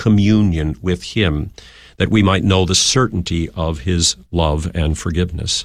communion with him, that we might know the certainty of his love and forgiveness.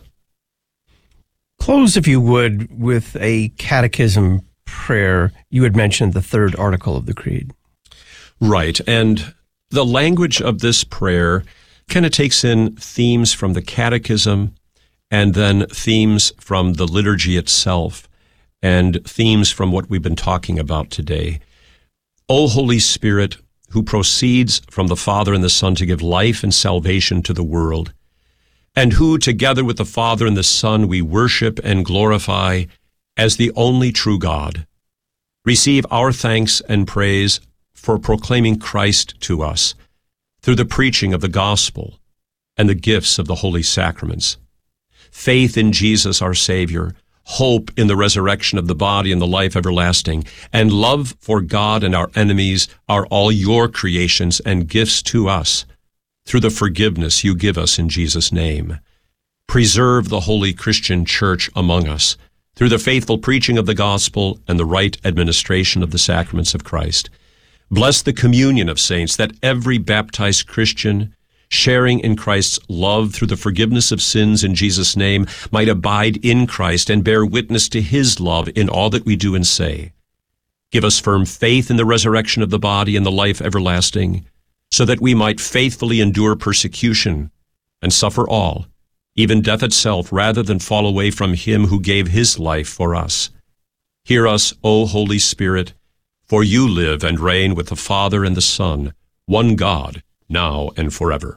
Close, if you would, with a catechism prayer. You had mentioned the third article of the Creed. Right, and the language of this prayer kind of takes in themes from the catechism and then themes from the liturgy itself and themes from what we've been talking about today. O Holy Spirit, who proceeds from the Father and the Son to give life and salvation to the world, and who, together with the Father and the Son, we worship and glorify as the only true God, receive our thanks and praise for proclaiming Christ to us through the preaching of the gospel and the gifts of the holy sacraments. Faith in Jesus our Savior, hope in the resurrection of the body and the life everlasting, and love for God and our enemies are all your creations and gifts to us through the forgiveness you give us in Jesus' name. Preserve the holy Christian church among us through the faithful preaching of the gospel and the right administration of the sacraments of Christ. Bless the communion of saints, that every baptized Christian, sharing in Christ's love through the forgiveness of sins in Jesus' name, might abide in Christ and bear witness to his love in all that we do and say. Give us firm faith in the resurrection of the body and the life everlasting, so that we might faithfully endure persecution and suffer all, even death itself, rather than fall away from him who gave his life for us. Hear us, O Holy Spirit, for you live and reign with the Father and the Son, one God, now and forever.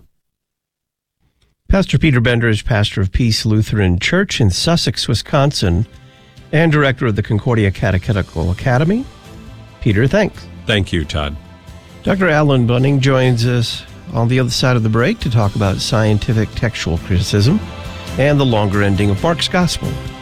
Pastor Peter Bender is pastor of Peace Lutheran Church in Sussex, Wisconsin, and director of the Concordia Catechetical Academy. Peter, thanks. Thank you, Todd. Dr. Alan Bunning joins us on the other side of the break to talk about scientific textual criticism and the longer ending of Mark's Gospel.